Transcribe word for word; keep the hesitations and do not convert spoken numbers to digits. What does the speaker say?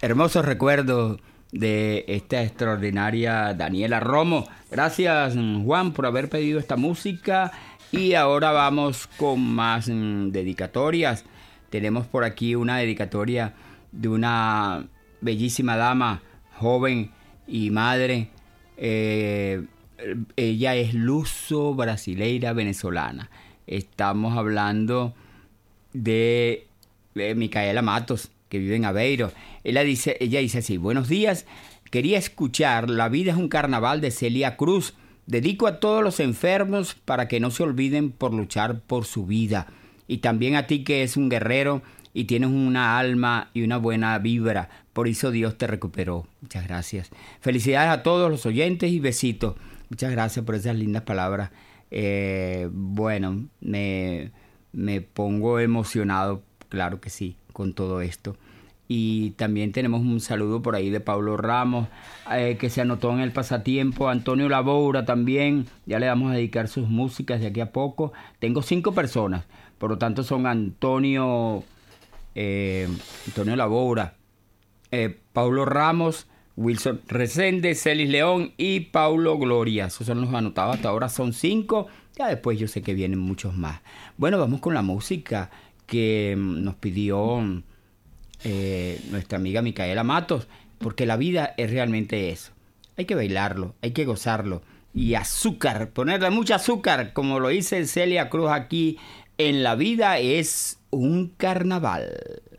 hermosos recuerdos de esta extraordinaria Daniela Romo. Gracias, Juan, por haber pedido esta música. Y ahora vamos con más mm, dedicatorias. Tenemos por aquí una dedicatoria de una bellísima dama, joven y madre. Eh, ella es luso brasileira venezolana. Estamos hablando de, de Micaela Matos, que vive en Aveiro. Ella dice, ella dice así: buenos días, quería escuchar La vida es un carnaval de Celia Cruz. Dedico a todos los enfermos para que no se olviden por luchar por su vida. Y también a ti que es un guerrero y tienes una alma y una buena vibra. Por eso Dios te recuperó. Muchas gracias. Felicidades a todos los oyentes y besitos. Muchas gracias por esas lindas palabras. Eh, bueno, me, me pongo emocionado, claro que sí, con todo esto. Y también tenemos un saludo por ahí de Pablo Ramos, eh, que se anotó en el pasatiempo. Antonio Laboura también, ya le vamos a dedicar sus músicas de aquí a poco. Tengo cinco personas, por lo tanto son Antonio, eh, Antonio Laboura, eh, Pablo Ramos, Wilson Resende, Celis León y Paulo Gloria. Esos son los anotados hasta ahora, son cinco. Ya después yo sé que vienen muchos más. Bueno, vamos con la música que nos pidió Eh, nuestra amiga Micaela Matos, porque la vida es realmente eso. Hay que bailarlo, hay que gozarlo. Y azúcar, ponerle mucho azúcar, como lo dice Celia Cruz aquí, en La vida es un carnaval.